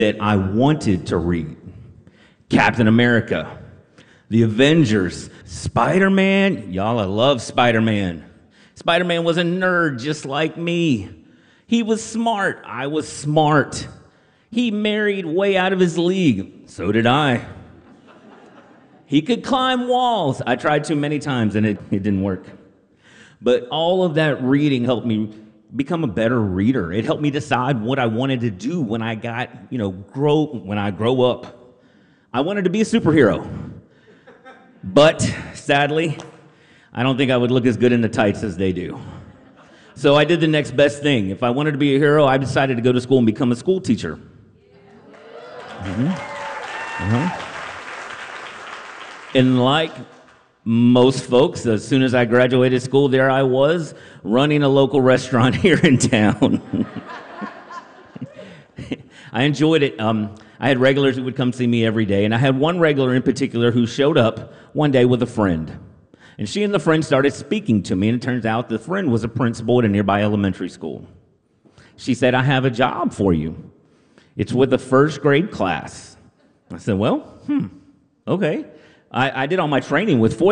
that I wanted to read. Captain America, The Avengers, Spider-Man. Y'all, I love Spider-Man. Spider-Man was a nerd just like me. He was smart. I was smart. He married way out of his league. So did I. He could climb walls. I tried too many times and it didn't work. But all of that reading helped me become a better reader. It helped me decide what I wanted to do when I grow up. I wanted to be a superhero. But sadly, I don't think I would look as good in the tights as they do. So I did the next best thing. If I wanted to be a hero, I decided to go to school and become a school teacher. And like most folks, as soon as I graduated school, there I was, running a local restaurant here in town. I enjoyed it. I had regulars who would come see me every day, and I had one regular in particular who showed up one day with a friend. And she and the friend started speaking to me, and it turns out the friend was a principal at a nearby elementary school. She said, "I have a job for you. It's with a first grade class." I said, "Well, okay." I did all my training with